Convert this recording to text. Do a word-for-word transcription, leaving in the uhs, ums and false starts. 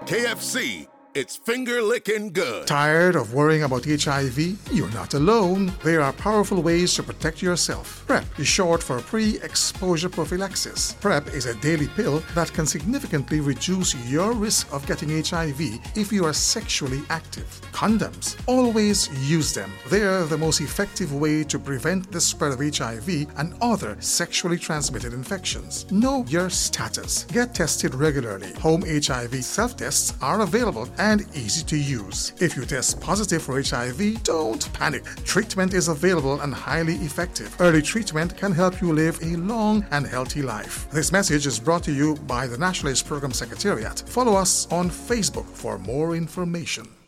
K F C, it's finger licking good. Tired of worrying about H I V? You're not alone. There are powerful ways to protect yourself. PrEP is short for pre-exposure prophylaxis. PrEP is a daily pill that can significantly reduce your risk of getting H I V if you are sexually active. Condoms. Always use them. They're the most effective way to prevent the spread of H I V and other sexually transmitted infections. Know your status. Get tested regularly. Home H I V self-tests are available and easy to use. If you test positive for H I V, don't panic. Treatment is available and highly effective. Early treatment can help you live a long and healthy life. This message is brought to you by the National AIDS Program Secretariat. Follow us on Facebook for more information.